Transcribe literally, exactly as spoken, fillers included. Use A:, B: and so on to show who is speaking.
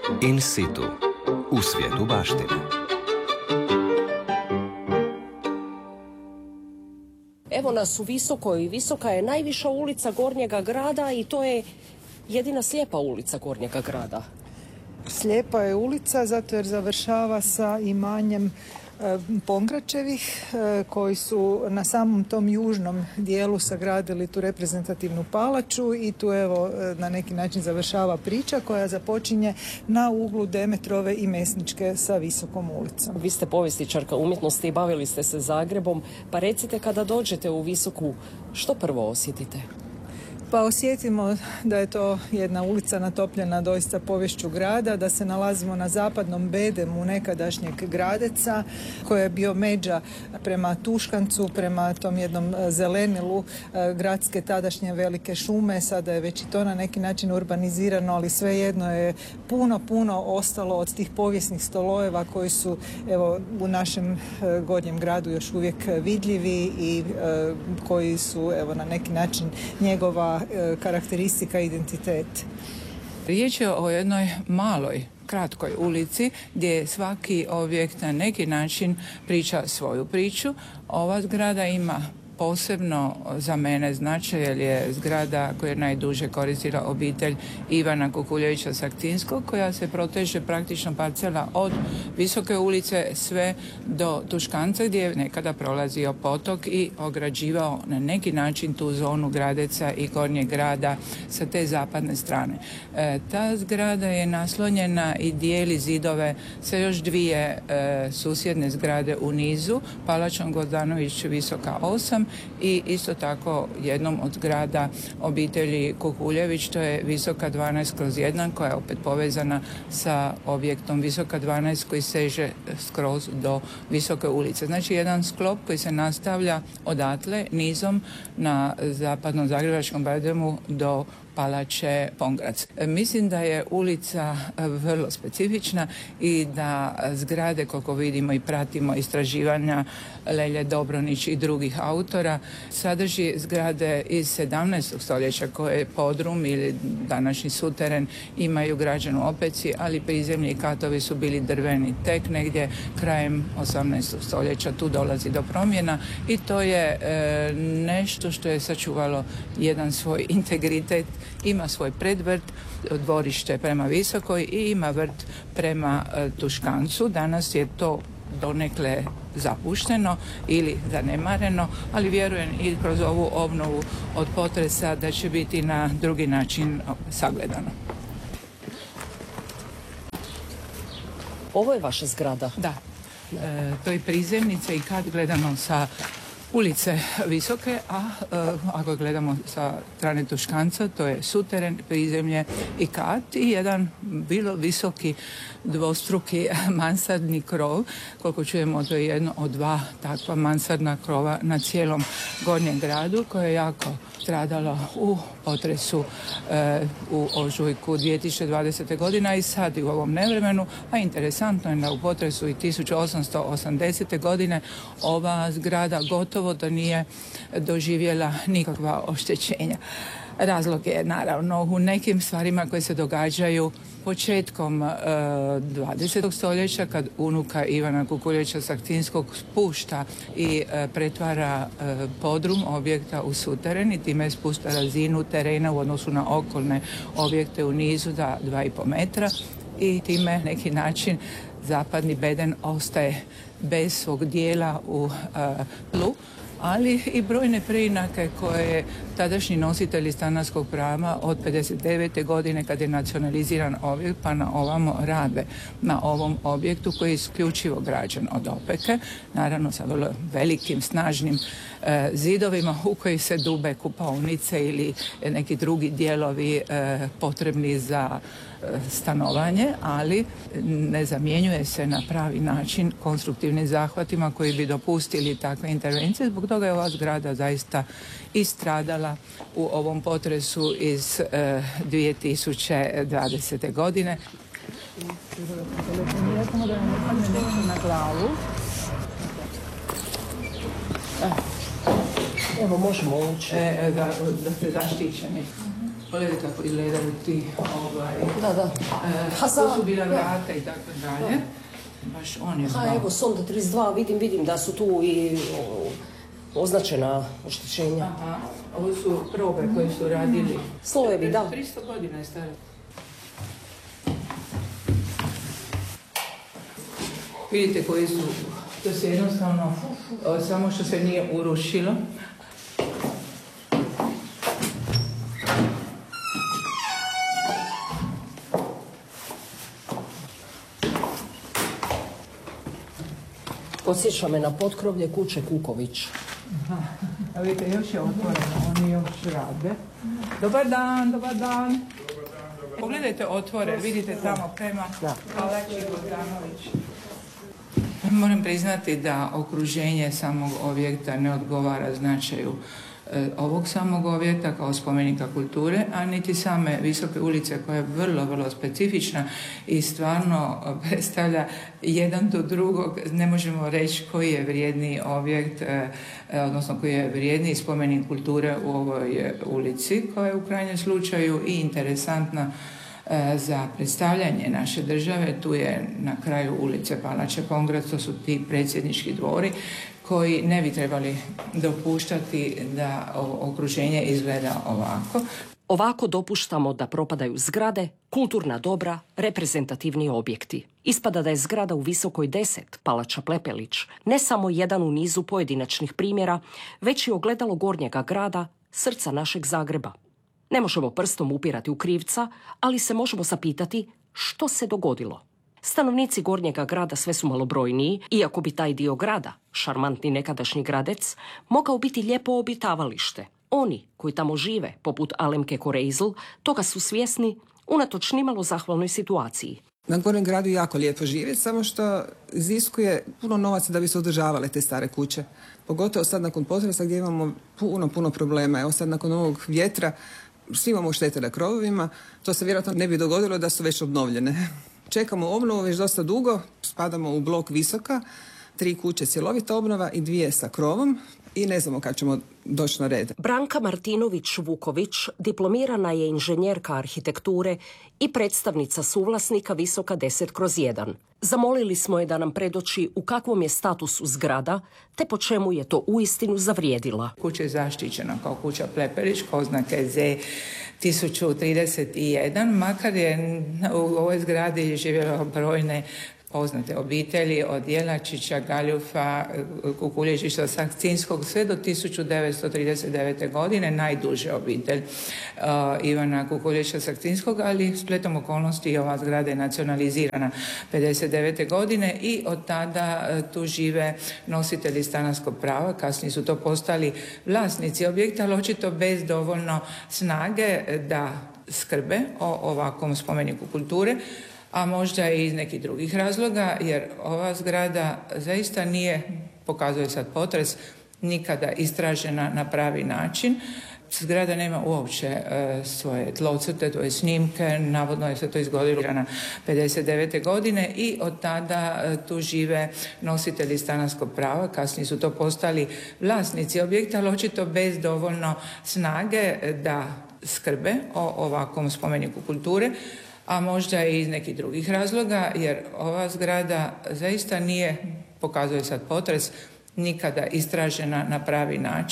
A: In situ, u svijetu baštine.
B: Evo nas u Visokoj. Visoka je najviša ulica Gornjega grada i to je jedina slijepa ulica Gornjega grada.
C: Slijepa je ulica zato jer završava sa imanjem Pongračevih koji su na samom tom južnom dijelu sagradili tu reprezentativnu palaču i tu evo na neki način završava priča koja započinje na uglu Demetrove i Mesničke sa Visokom ulicom.
B: Vi ste povjesničarka umjetnosti i bavili ste se Zagrebom, pa recite kada dođete u Visoku, što prvo osjetite?
C: Pa osjetimo da je to jedna ulica natopljena doista poviješću grada, da se nalazimo na zapadnom bedemu nekadašnjeg Gradeca koji je bio međa prema Tuškancu, prema tom jednom zelenilu gradske tadašnje velike šume. Sada je već i to na neki način urbanizirano, ali svejedno je puno, puno ostalo od tih povijesnih stolojeva koji su evo u našem Gornjem gradu još uvijek vidljivi i koji su evo na neki način njegova karakteristika i identitet.
D: Riječ je o jednoj maloj, kratkoj ulici gdje svaki objekt na neki način priča svoju priču. Ova zgrada ima posebno za mene značaj jer je zgrada koju je najduže koristila obitelj Ivana Kukuljevića Saktinskog, koja se proteže praktično parcela od Visoke ulice sve do Tuškanca gdje je nekada prolazio potok i ograđivao na neki način tu zonu Gradeca i Gornjeg grada sa te zapadne strane. E, ta zgrada je naslonjena i dijeli zidove sa još dvije e, susjedne zgrade u nizu, Palačom Gvozdanović Visoka osam i isto tako jednom od zgrada obitelji Kukuljević, to je Visoka dvanaest kroz jedan, koja je opet povezana sa objektom Visoka dvanaest koji seže skroz do Visoke ulice. Znači jedan sklop koji se nastavlja odatle nizom na zapadnom zagrebačkom bedemu do Palače Pongrac. Mislim da je ulica vrlo specifična i da zgrade, koliko vidimo i pratimo istraživanja Lelje Dobronić i drugih autora, sadrži zgrade iz sedamnaestog stoljeća koje podrum ili današnji suteren imaju građenu opeci, ali prizemlji i katovi su bili drveni. Tek negdje krajem osamnaestog stoljeća tu dolazi do promjena i to je e, nešto što je sačuvalo jedan svoj integritet. Ima svoj predvrt, dvorište prema Visokoj i ima vrt prema e, Tuškancu. Danas je to donekle zapušteno ili zanemareno, ali vjerujem i kroz ovu obnovu od potresa da će biti na drugi način sagledano.
B: Ovo je vaša zgrada?
D: Da. E, to je prizemnica i kad gledamo sa ulice Visoke, a e, ako gledamo sa strane Tuškanca, to je suteren, prizemlje i kat i jedan bilo visoki dvostruki mansardni krov. Koliko čujemo, to je jedno od dva takva mansardna krova na cijelom Gornjem gradu koje je jako stradalo u potresu e, u ožujku dvije tisuće dvadesete godine i sad i u ovom nevremenu, a interesantno je da u potresu i tisuću osamsto osamdesete godine ova zgrada gotovo da nije doživjela nikakva oštećenja. Razlog je naravno u nekim stvarima koje se događaju početkom e, dvadesetog stoljeća kad unuka Ivana Kukuljevića Saktinskog spušta i e, pretvara e, podrum objekta u suteren i time spušta razinu terena u odnosu na okolne objekte u nizu da dva i po metra i time neki način zapadni beden ostaje bez svog dijela u e, tlu, ali i brojne preinake koje tadašnji nositelji stanarskog prava od pedeset devete godine kad je nacionaliziran objekt pa na ovamo rade na ovom objektu koji je isključivo građen od opeke, naravno sa vrlo velikim, snažnim e, zidovima u koji se dube kupaonice ili neki drugi dijelovi e, potrebni za stanovanje, ali ne zamjenjuje se na pravi način konstruktivnim zahvatima koji bi dopustili takve intervencije. Zbog toga je ova zgrada zaista istradala u ovom potresu iz e, dvije tisuće dvadesete godine.
C: Na glavu.
B: Evo, možemo ući.
D: E, da, da ste zaštićeni. Pogledaj kako izgledaju ti ovaj...
B: Da, da.
D: E, to su bila vrata i tako dalje. Baš on je znao.
B: Ha, evo, Sonda trideset dva, vidim, vidim da su tu i o, označena oštećenja.
D: Aha, ovo su probe koje su radili.
B: Slojevi, da.
D: tristo godina je staro. Vidite koji su, to se jednostavno, o, samo što se nije urušilo.
B: Podsjeća me na potkrovlje kuće Kuković.
D: Aha. A vidite, još je otvoreno, oni još rade. Dobar dan, dobar dan. Pogledajte otvore, vidite tamo prema Palači Bogdanović. Moram priznati da okruženje samog objekta ne odgovara značaju e, ovog samog objekta kao spomenika kulture, a niti same Visoke ulice koja je vrlo, vrlo specifična i stvarno predstavlja jedan do drugog, ne možemo reći koji je vrijedniji objekt, e, odnosno koji je vrijedniji spomenik kulture u ovoj ulici, koja je u krajnjem slučaju i interesantna za predstavljanje naše države. Tu je na kraju ulice Palače Kongrad, to su ti predsjednički dvori koji ne bi trebali dopuštati da okruženje izgleda ovako.
B: Ovako dopuštamo da propadaju zgrade, kulturna dobra, reprezentativni objekti. Ispada da je zgrada u Visokoj deset, Palača Plepelić, ne samo jedan u nizu pojedinačnih primjera, već i ogledalo Gornjega grada, srca našeg Zagreba. Ne možemo prstom upirati u krivca, ali se možemo zapitati što se dogodilo. Stanovnici Gornjega grada sve su malobrojniji, iako bi taj dio grada, šarmantni nekadašnji Gradec, mogao biti lijepo obitavalište. Oni koji tamo žive, poput Alemke Koreizl, toga su svjesni unatoč nimalo zahvalnoj situaciji.
E: Na Gornjem gradu jako lijepo živjeti, samo što iziskuje puno novaca da bi se održavale te stare kuće. Pogotovo sad nakon potresa gdje imamo puno, puno problema. Evo sad nakon ovog vjetra svi imamo štete na krovovima, to se vjerojatno ne bi dogodilo da su već obnovljene. Čekamo obnovu već dosta dugo, spadamo u blok Visoka, tri kuće cjelovita obnova i dvije sa krovom i ne znamo kad ćemo doći na red.
B: Branka Martinović-Vuković diplomirana je inženjerka arhitekture i predstavnica suvlasnika Visoka deset kroz jedan. Zamolili smo je da nam predoči u kakvom je statusu zgrada, te po čemu je to uistinu zavrijedila.
D: Kuća je zaštićena kao kuća Plepelić, oznake Z tisuću trideset jedan, makar je u ovoj zgradi živjelo brojne poznate obitelji od Jelačića, Galjufa, Kukulježića, Sakcinskog, sve do tisuću devetsto trideset devete. godine, najduže obitelj uh, Ivana Kukulježića Sakcinskog, ali spletom okolnosti ova zgrada je nacionalizirana pedeset devete. godine i od tada uh, tu žive nositelji stanarskog prava, kasnije su to postali vlasnici objekta, ali očito bez dovoljno snage da skrbe o ovakvom spomeniku kulture, a možda i iz nekih drugih razloga, jer ova zgrada zaista nije, pokazuje sad potres, nikada istražena na pravi način. Zgrada nema uopće e, svoje tlocrte, to je snimke, navodno je se to izgodilo na pedeset devete. godine i od tada e, tu žive nositelji stanarskog prava, kasnije su to postali vlasnici objekta, ali očito bez dovoljno snage da skrbe o ovakvom spomeniku kulture, a možda i iz nekih drugih razloga, jer ova zgrada zaista nije, pokazuje sad potres, nikada istražena na pravi način.